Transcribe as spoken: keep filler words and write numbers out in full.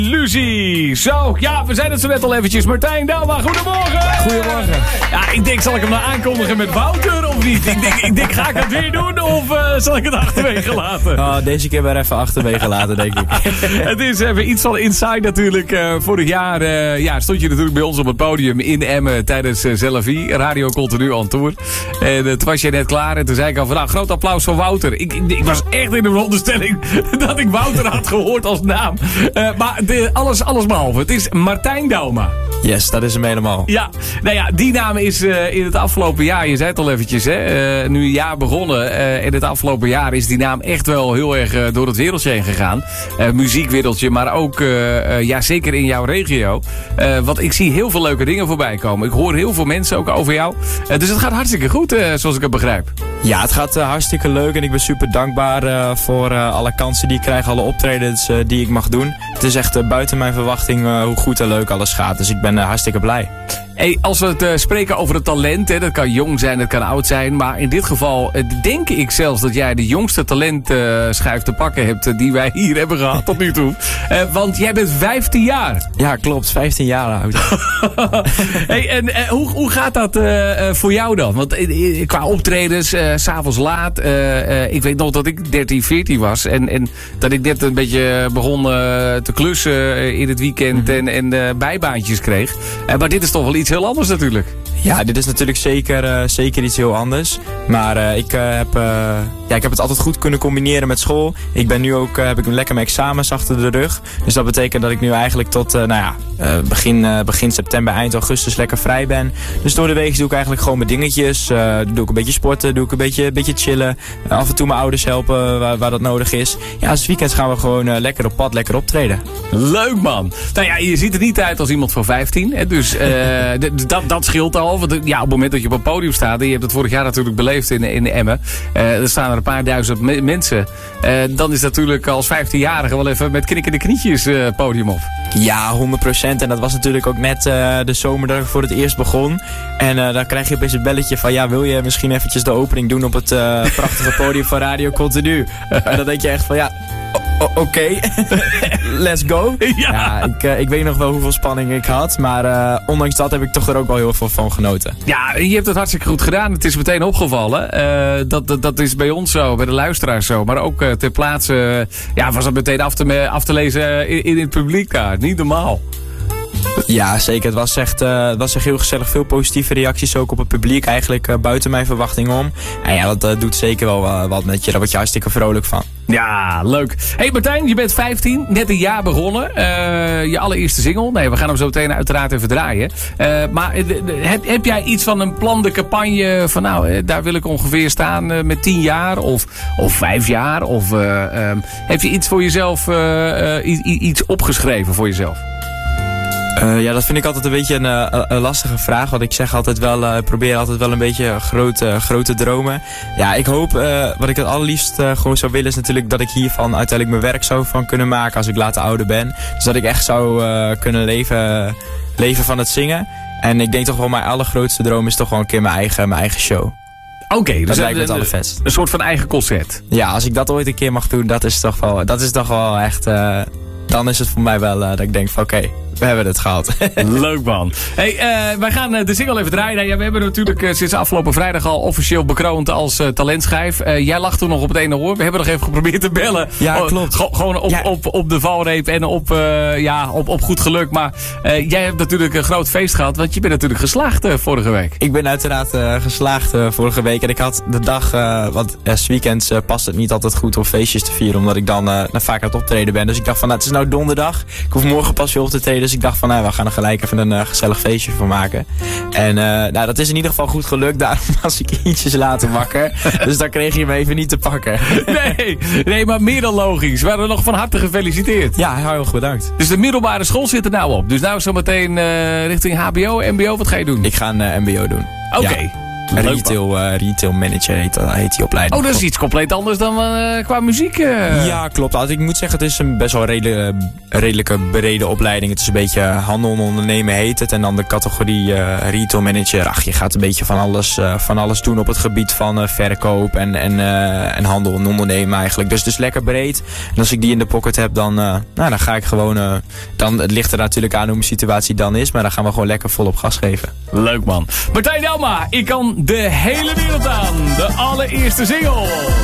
Lucie. Zo, ja, we zijn het zo net al eventjes. Martijn Dauma, goedemorgen. Goedemorgen. Ja, ik denk, zal ik hem nou aankondigen met Wouter of niet? Ik denk, ik denk ga ik het weer doen of uh, zal ik het achterwege laten? Oh, deze keer weer even achterwege laten, denk ik. Het is even iets van Inside natuurlijk. Uh, vorig jaar uh, ja, stond je natuurlijk bij ons op het podium in Emmen tijdens uh, Zelfie. Radio Continu on Tour. En uh, toen was je net klaar en toen zei ik al van nou, groot applaus voor Wouter. Ik, ik, ik was echt in de veronderstelling dat ik Wouter had gehoord als naam. Uh, maar de, alles, alles behalve. Het is Martijn Dauma. Yes, dat is hem helemaal. Ja, nou ja, die naam is uh, in het afgelopen jaar, je zei het al eventjes, hè, uh, nu een jaar begonnen. Uh, in het afgelopen jaar is die naam echt wel heel erg uh, door het wereldje heen gegaan. Uh, muziekwereldje, maar ook, uh, uh, ja, zeker in jouw regio. Uh, want ik zie heel veel leuke dingen voorbij komen. Ik hoor heel veel mensen ook over jou. Uh, dus het gaat hartstikke goed, uh, zoals ik het begrijp. Ja, het gaat uh, hartstikke leuk en ik ben super dankbaar uh, voor uh, alle kansen die ik krijg, alle optredens uh, die ik mag doen. Het is echt uh, buiten mijn verwachting uh, hoe goed en leuk alles gaat, dus ik ben uh, hartstikke blij. Hey, als we het uh, spreken over het talent, hè, dat kan jong zijn, dat kan oud zijn. Maar in dit geval uh, denk ik zelfs dat jij de jongste talentschijf uh, te pakken hebt uh, die wij hier hebben gehad tot nu toe. Uh, want jij bent vijftien jaar. Ja, klopt. vijftien jaar oud. Hey, en uh, hoe, hoe gaat dat uh, uh, voor jou dan? Want uh, qua optredens, uh, 's avonds laat. Uh, uh, ik weet nog dat ik dertien, veertien was. En, en dat ik net een beetje begon uh, te klussen uh, in het weekend. Mm-hmm. En, en uh, bijbaantjes kreeg. Uh, maar dit is toch wel iets heel anders natuurlijk. Ja, dit is natuurlijk zeker, uh, zeker iets heel anders. Maar uh, ik, uh, heb, uh, ja, ik heb het altijd goed kunnen combineren met school. Ik ben nu ook, uh, heb ik lekker mijn examens achter de rug. Dus dat betekent dat ik nu eigenlijk tot uh, nou ja, uh, begin, uh, begin september, eind augustus lekker vrij ben. Dus door de week doe ik eigenlijk gewoon mijn dingetjes. Uh, doe ik een beetje sporten, doe ik een beetje, een beetje chillen. Uh, af en toe mijn ouders helpen waar, waar dat nodig is. Ja, dus weekends gaan we gewoon uh, lekker op pad, lekker optreden. Leuk man. Nou ja, je ziet er niet uit als iemand van vijftien. Hè? Dus uh, dat, dat scheelt al. Want ja, op het moment dat je op een podium staat, en je hebt het vorig jaar natuurlijk beleefd in, in Emmen, uh, er staan er een paar duizend me mensen. Uh, dan is natuurlijk als vijftienjarige wel even met knikkende knietjes uh, podium op. Ja, honderd procent. En dat was natuurlijk ook net uh, de zomer dat ik voor het eerst begon. En uh, dan krijg je opeens een belletje van, ja, wil je misschien eventjes de opening doen op het uh, prachtige podium van Radio Continu? En dan denk je echt van, ja, oké, okay. Let's go. Ja, ja ik, uh, ik weet nog wel hoeveel spanning ik had, maar uh, ondanks dat heb ik toch er ook wel heel veel van genoten. Ja, je hebt het hartstikke goed gedaan. Het is meteen opgevallen. Uh, dat, dat, dat is bij ons zo, bij de luisteraars zo. Maar ook uh, ter plaatse, uh, ja, was het meteen af te, me, af te lezen in, in het publiek daar. Niet normaal. Ja, zeker. Het was echt, uh, het was echt heel gezellig. Veel positieve reacties ook op het publiek. Eigenlijk uh, buiten mijn verwachting om. En ja, dat uh, doet zeker wel uh, wat met je. Daar word je hartstikke vrolijk van. Ja, leuk. Hey Martijn, je bent vijftien. Net een jaar begonnen. Uh, je allereerste single. Nee, we gaan hem zo meteen uiteraard even draaien. Uh, maar uh, heb, heb jij iets van een plan de campagne van nou, uh, daar wil ik ongeveer staan uh, met tien jaar of, of vijf jaar? Of uh, um, heb je iets voor jezelf, uh, uh, iets, iets opgeschreven voor jezelf? Uh, ja, dat vind ik altijd een beetje een, uh, een lastige vraag. Want ik zeg altijd wel, uh, probeer altijd wel een beetje grote, grote dromen. Ja, ik hoop, uh, wat ik het allerliefst uh, gewoon zou willen is natuurlijk dat ik hiervan uiteindelijk mijn werk zou van kunnen maken als ik later ouder ben. Dus dat ik echt zou uh, kunnen leven, leven van het zingen. En ik denk toch wel mijn allergrootste droom is toch wel een keer mijn eigen, mijn eigen show. Oké, okay, dus dat lijkt me het een, allervetst. Een soort van eigen concert. Ja, als ik dat ooit een keer mag doen, dat is toch wel, dat is toch wel echt, uh, dan is het voor mij wel uh, dat ik denk van oké. Okay, we hebben het gehad. Leuk man. Hey, uh, wij gaan uh, de single even draaien. Nou, ja, we hebben natuurlijk uh, sinds afgelopen vrijdag al officieel bekroond als uh, talentschijf. Uh, jij lag toen nog op het ene oor. We hebben nog even geprobeerd te bellen. Ja, klopt. Go gewoon op, ja. op, op de valreep en op, uh, ja, op, op goed geluk. Maar uh, jij hebt natuurlijk een groot feest gehad. Want je bent natuurlijk geslaagd uh, vorige week. Ik ben uiteraard uh, geslaagd uh, vorige week. En ik had de dag, uh, want uh, 's weekends uh, past het niet altijd goed om feestjes te vieren. Omdat ik dan uh, vaak aan het optreden ben. Dus ik dacht van, nou, het is nou donderdag. Ik hoef morgen pas weer op te treden. Dus ik dacht van, nou, we gaan er gelijk even een uh, gezellig feestje van maken. En uh, nou, dat is in ieder geval goed gelukt. Daarom was ik ietsjes later wakker. Dus dan kreeg je me even niet te pakken. Nee, nee, maar meer dan logisch. We hadden nog van harte gefeliciteerd. Ja, heel erg bedankt. Dus de middelbare school zit er nou op. Dus nou zo meteen uh, richting H B O, M B O, wat ga je doen? Ik ga een uh, M B O doen. Oké. Okay. Ja. Retail, uh, retail manager heet, heet die opleiding. Oh, dat is iets compleet anders dan uh, qua muziek. Uh. Ja, klopt. Also, ik moet zeggen, het is een best wel redelijke, redelijke brede opleiding. Het is een beetje handel en ondernemen heet het. En dan de categorie uh, retail manager. Ach, je gaat een beetje van alles, uh, van alles doen op het gebied van uh, verkoop en, en, uh, en handel en ondernemen eigenlijk. Dus het is lekker breed. En als ik die in de pocket heb, dan, uh, nou, dan ga ik gewoon... Uh, dan, het ligt er natuurlijk aan hoe mijn situatie dan is. Maar dan gaan we gewoon lekker volop gas geven. Leuk man. Martijn Delma, ik kan de hele wereld aan. De allereerste single.